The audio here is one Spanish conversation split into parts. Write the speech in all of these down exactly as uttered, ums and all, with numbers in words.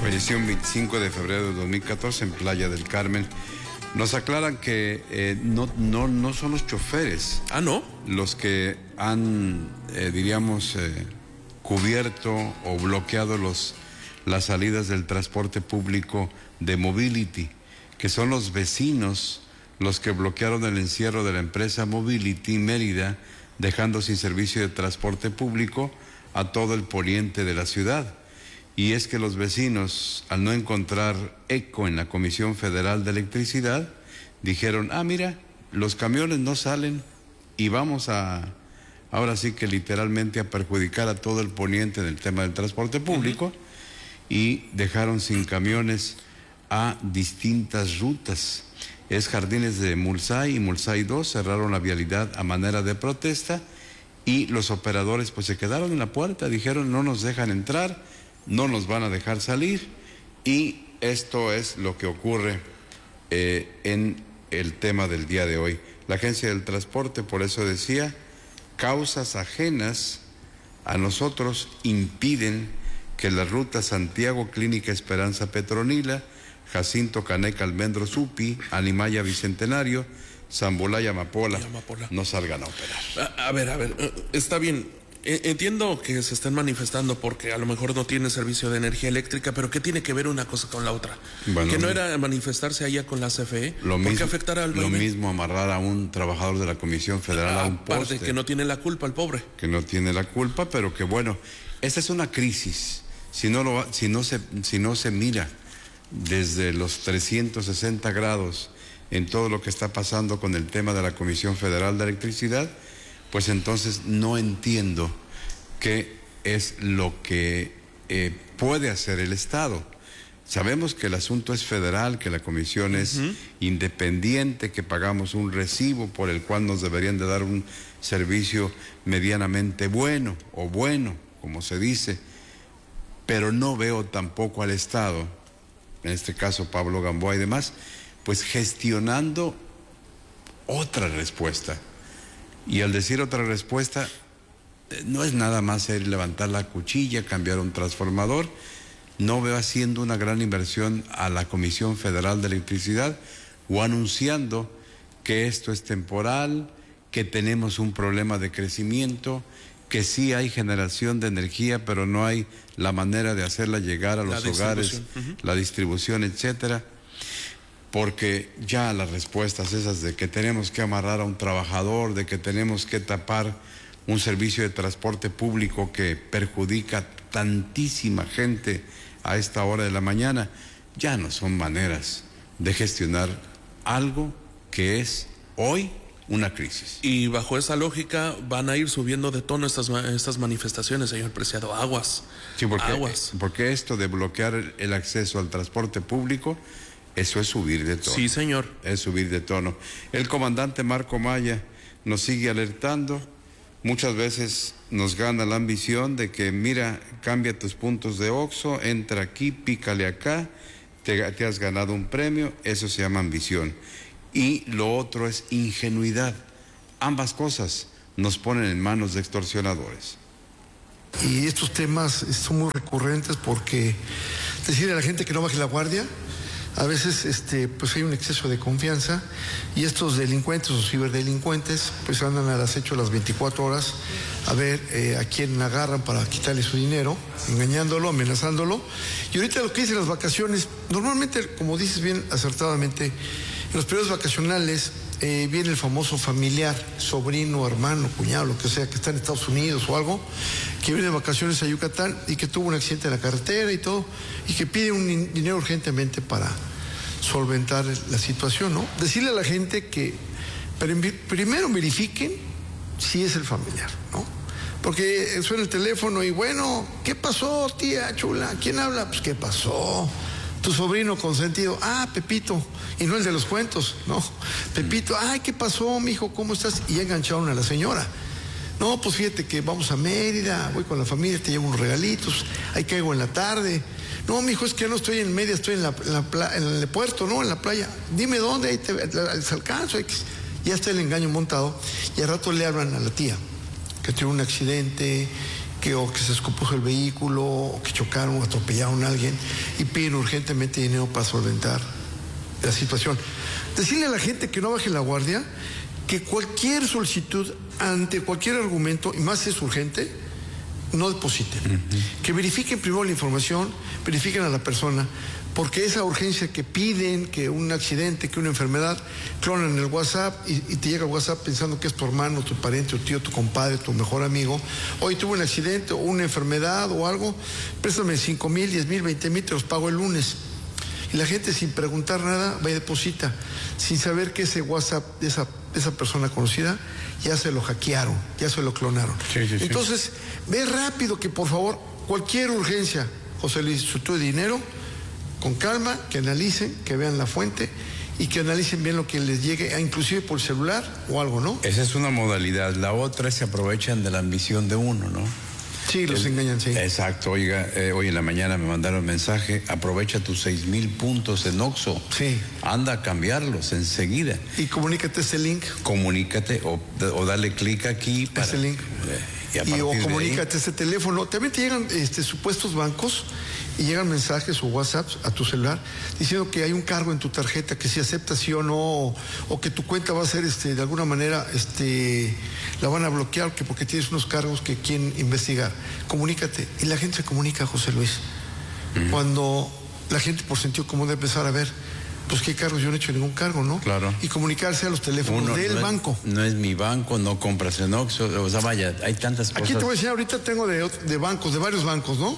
Falleció el veinticinco de febrero de dos mil catorce en Playa del Carmen. Nos aclaran que eh, no, no, no son los choferes. Ah, ¿no? Los que han, eh, diríamos, eh, cubierto o bloqueado los, las salidas del transporte público de Mobility, que son los vecinos los que bloquearon el encierro de la empresa Mobility Mérida, dejando sin servicio de transporte público a todo el poniente de la ciudad. Y es que los vecinos, al no encontrar eco en la Comisión Federal de Electricidad, dijeron, ah, mira, los camiones no salen y vamos a, ahora sí que literalmente a perjudicar a todo el poniente en el tema del transporte público, uh-huh. Y dejaron sin camiones a distintas rutas. Es Jardines de Mulsay y Mulsay dos, cerraron la vialidad a manera de protesta y los operadores pues se quedaron en la puerta, dijeron no nos dejan entrar, no nos van a dejar salir, y esto es lo que ocurre eh, en el tema del día de hoy. La Agencia del Transporte, por eso decía, causas ajenas a nosotros impiden que la ruta Santiago Clínica Esperanza Petronila, Jacinto Caneca Almendro Supi, Animaya Bicentenario, Zambolaya Amapola, Amapola no salgan a operar. A, a ver, a ver, está bien. Entiendo que se estén manifestando porque a lo mejor no tiene servicio de energía eléctrica, pero ¿qué tiene que ver una cosa con la otra? Bueno, que no era manifestarse allá con la C F E, lo ¿por mismo, qué afectar al Lo mismo amarrar a un trabajador de la Comisión Federal a un poste. Aparte que no tiene la culpa el pobre. Que no tiene la culpa, pero que bueno, esta es una crisis. Si no, lo, si no, se, si no se mira desde los trescientos sesenta grados en todo lo que está pasando con el tema de la Comisión Federal de Electricidad, pues entonces no entiendo qué es lo que eh, puede hacer el Estado. Sabemos que el asunto es federal, que la comisión uh-huh. es independiente, que pagamos un recibo por el cual nos deberían de dar un servicio medianamente bueno o bueno, como se dice, pero no veo tampoco al Estado, en este caso Pablo Gamboa y demás, pues gestionando otra respuesta. Y al decir otra respuesta, no es nada más ir levantar la cuchilla, cambiar un transformador. No veo haciendo una gran inversión a la Comisión Federal de Electricidad o anunciando que esto es temporal, que tenemos un problema de crecimiento, que sí hay generación de energía, pero no hay la manera de hacerla llegar a los hogares, uh-huh. la distribución, etcétera. Porque ya las respuestas esas de que tenemos que amarrar a un trabajador, de que tenemos que tapar un servicio de transporte público que perjudica tantísima gente a esta hora de la mañana, ya no son maneras de gestionar algo que es hoy una crisis. Y bajo esa lógica van a ir subiendo de tono estas, estas manifestaciones, señor Preciado. Aguas. Sí, porque, Aguas. porque esto de bloquear el acceso al transporte público, eso es subir de tono. Sí, señor. Es subir de tono. El comandante Marco Maya nos sigue alertando. Muchas veces nos gana la ambición de que, mira, cambia tus puntos de Oxxo, entra aquí, pícale acá, te, te has ganado un premio, eso se llama ambición. Y lo otro es ingenuidad. Ambas cosas nos ponen en manos de extorsionadores. Y estos temas son muy recurrentes porque decirle a la gente que no baje la guardia, a veces este, pues hay un exceso de confianza y estos delincuentes o ciberdelincuentes pues andan al acecho las veinticuatro horas a ver eh, a quién agarran para quitarle su dinero, engañándolo, amenazándolo. Y ahorita lo que dicen las vacaciones, normalmente, como dices bien acertadamente, en los periodos vacacionales eh, viene el famoso familiar, sobrino, hermano, cuñado, lo que sea, que está en Estados Unidos o algo, que viene de vacaciones a Yucatán y que tuvo un accidente en la carretera y todo, y que pide un dinero urgentemente para solventar la situación, ¿no? Decirle a la gente que primero verifiquen si es el familiar, ¿no? Porque suena el teléfono y bueno, ¿qué pasó, tía chula? ¿Quién habla? Pues, ¿qué pasó? Tu sobrino consentido, ah, Pepito, y no el de los cuentos, no, Pepito, ay, ¿qué pasó, mijo? ¿Cómo estás? Y ya engancharon a la señora. No, pues fíjate que vamos a Mérida, voy con la familia, te llevo unos regalitos, ahí caigo en la tarde. No, mijo, es que no estoy en media, estoy en, la, en, la, en el puerto, ¿no? En la playa. Dime dónde, ahí te, les alcanzo. Ya está el engaño montado y al rato le hablan a la tía, que tuvo un accidente, que, o que se descompuso el vehículo, o que chocaron o atropellaron a alguien y piden urgentemente dinero para solventar la situación. Decirle a la gente que no baje la guardia, que cualquier solicitud ante cualquier argumento, y más si es urgente, no depositen. Uh-huh. Que verifiquen primero la información, verifiquen a la persona, porque esa urgencia que piden, que un accidente, que una enfermedad, clonan el WhatsApp y, y te llega el WhatsApp pensando que es tu hermano, tu pariente, tu tío, tu compadre, tu mejor amigo. Hoy tuve un accidente o una enfermedad o algo, préstame cinco mil, diez mil, veinte mil, te los pago el lunes. Y la gente sin preguntar nada va y deposita, sin saber que ese WhatsApp de esa, de esa persona conocida ya se lo hackearon, ya se lo clonaron. Sí, sí, Entonces, sí. ve rápido que por favor, cualquier urgencia, José Luis, solicitud de dinero, con calma, que analicen, que vean la fuente y que analicen bien lo que les llegue, inclusive por celular o algo, ¿no? Esa es una modalidad. La otra es se aprovechan de la ambición de uno, ¿no? Sí, los El, engañan, sí. Exacto. Oiga, eh, hoy en la mañana me mandaron un mensaje, aprovecha tus seis mil puntos en Oxxo. Sí. Anda a cambiarlos enseguida. Y comunícate ese link. Comunícate o, o dale clic aquí. Para, ese link. Eh, y, y o comunícate ese teléfono. También te llegan este, supuestos bancos y llegan mensajes o WhatsApps a tu celular diciendo que hay un cargo en tu tarjeta, que si aceptas sí o no, o, o que tu cuenta va a ser este, de alguna manera este, la van a bloquear que porque tienes unos cargos que quieren investigar. Comunícate. Y la gente se comunica, José Luis. Uh-huh. Cuando la gente por sentido común debe empezar a ver, pues qué cargos, yo no he hecho ningún cargo, ¿no? Claro. Y comunicarse a los teléfonos Uno, del no banco. Es, no es mi banco, no compras en Oxxo, o sea, vaya, hay tantas cosas. Aquí te voy a decir, ahorita tengo de, de bancos, de varios bancos, ¿no?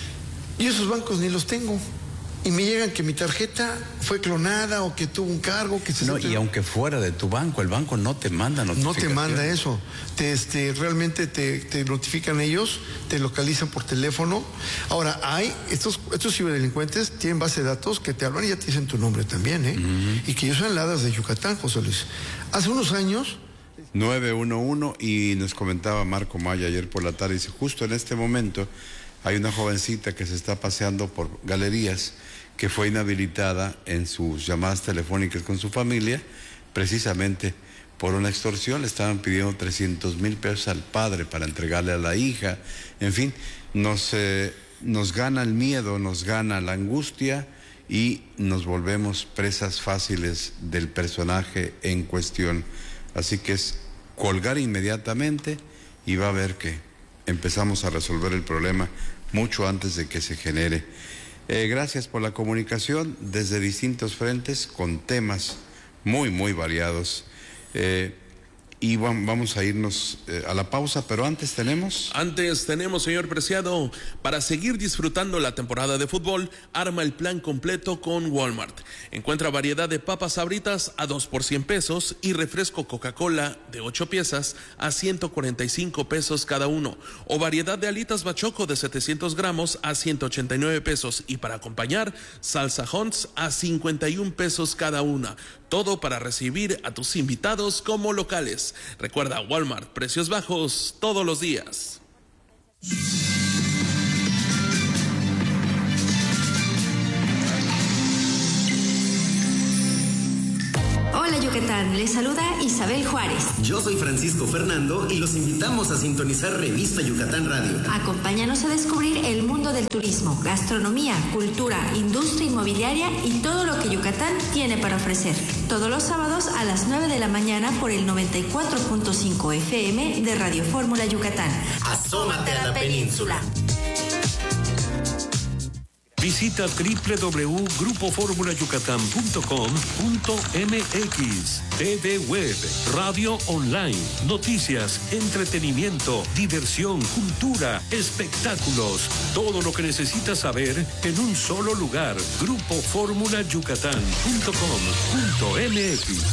Y esos bancos ni los tengo. Y me llegan que mi tarjeta fue clonada o que tuvo un cargo. Que se no, se... y aunque fuera de tu banco, el banco no te manda notificación. No te manda eso. Te, este, realmente te, te notifican ellos, te localizan por teléfono. Ahora, hay estos, estos ciberdelincuentes tienen base de datos que te hablan y ya te dicen tu nombre también, ¿eh? Uh-huh. Y que ellos son ladas de Yucatán, José Luis. Hace unos años... nueve uno uno, y nos comentaba Marco Maya ayer por la tarde, dice, justo en este momento hay una jovencita que se está paseando por galerías que fue inhabilitada en sus llamadas telefónicas con su familia, precisamente por una extorsión. Le estaban pidiendo trescientos mil pesos al padre para entregarle a la hija. En fin, nos, eh, nos gana el miedo, nos gana la angustia y nos volvemos presas fáciles del personaje en cuestión. Así que es colgar inmediatamente y va a ver que empezamos a resolver el problema mucho antes de que se genere. Eh, gracias por la comunicación desde distintos frentes con temas muy, muy variados. Eh, y vamos a irnos eh, a la pausa, pero antes tenemos... Antes tenemos, señor Preciado, para seguir disfrutando la temporada de fútbol, arma el plan completo con Walmart. Encuentra variedad de papas Sabritas a dos por cien pesos y refresco Coca-Cola de ocho piezas a ciento cuarenta y cinco pesos cada uno. O variedad de alitas Bachoco de setecientos gramos a ciento ochenta y nueve pesos. Y para acompañar, salsa Hunts a cincuenta y un pesos cada una. Todo para recibir a tus invitados como locales. Recuerda, Walmart, precios bajos todos los días. Hola Yucatán, les saluda Isabel Juárez. Yo soy Francisco Fernando y los invitamos a sintonizar Revista Yucatán Radio. Acompáñanos a descubrir el mundo del turismo, gastronomía, cultura, industria inmobiliaria y todo lo que Yucatán tiene para ofrecer. Todos los sábados a las nueve de la mañana por el noventa y cuatro punto cinco F M de Radio Fórmula Yucatán. Asómate a la península. Visita doble u doble u doble u punto grupo fórmula yucatán punto com punto m x. T V Web, radio online, noticias, entretenimiento, diversión, cultura, espectáculos. Todo lo que necesitas saber en un solo lugar. grupo fórmula yucatán punto com punto m x.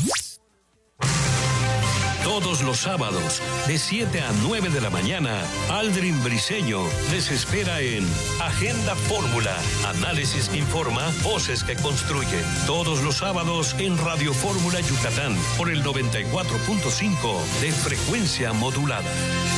Todos los sábados, de siete a nueve de la mañana, Aldrin Briseño les espera en Agenda Fórmula. Análisis que informa, voces que construyen. Todos los sábados en Radio Fórmula Yucatán, por el noventa y cuatro punto cinco de frecuencia modulada.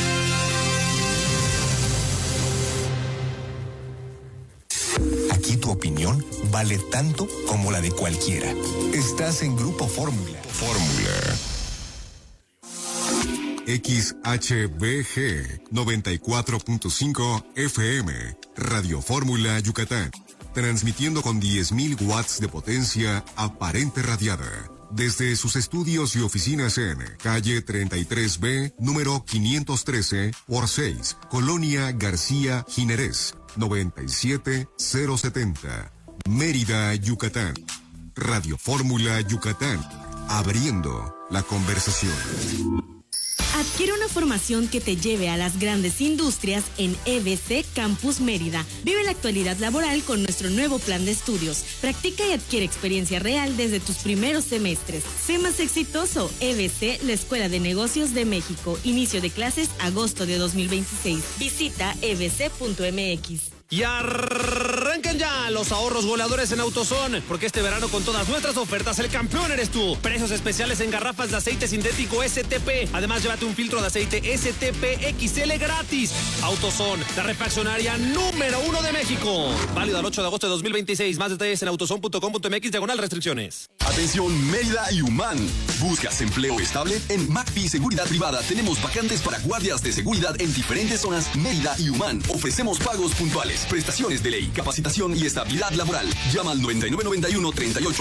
Aquí tu opinión vale tanto como la de cualquiera. Estás en Grupo Fórmula. Fórmula. X H B G noventa y cuatro punto cinco F M, Radio Fórmula Yucatán, transmitiendo con diez mil watts de potencia aparente radiada. Desde sus estudios y oficinas en calle treinta y tres B, número quinientos trece por seis, Colonia García Jiménez, noventa y siete mil setenta, Mérida, Yucatán. Radio Fórmula Yucatán, abriendo la conversación. Adquiere una formación que te lleve a las grandes industrias en E B C Campus Mérida. Vive la actualidad laboral con nuestro nuevo plan de estudios. Practica y adquiere experiencia real desde tus primeros semestres. Sé más exitoso. E B C, la Escuela de Negocios de México. Inicio de clases agosto de dos mil veintiséis. Visita e b c punto m x. Y arrancan ya los ahorros goleadores en AutoZone, porque este verano con todas nuestras ofertas el campeón eres tú. Precios especiales en garrafas de aceite sintético S T P. Además, llévate un filtro de aceite S T P X L gratis. AutoZone, la refaccionaria número uno de México. Válido al ocho de agosto de dos mil veintiséis. Más detalles en autozone punto com punto m x diagonal restricciones. Atención Mérida y Humán. ¿Buscas empleo estable? En McPhee Seguridad Privada tenemos vacantes para guardias de seguridad en diferentes zonas Mérida y Humán. Ofrecemos pagos puntuales, prestaciones de ley, capacitación y estabilidad laboral. Llama al noventa y nueve noventa y uno, treinta y ocho